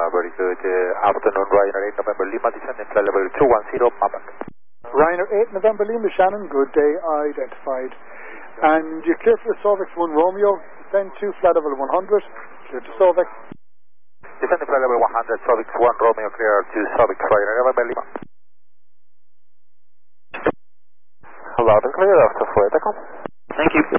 Very good. Afternoon, Ryanair 8 November Lima, descending flight level 210, Papa. Ryanair 8 November Lima, Shannon, good day identified. And you clear for the Solvex 1 Romeo, descend to flight level 100, clear to Solvex. Descending flight level 100, Solvex 1 Romeo, clear to Solvex Ryanair November Lima. Loud and clear after flight, Echo. Thank you.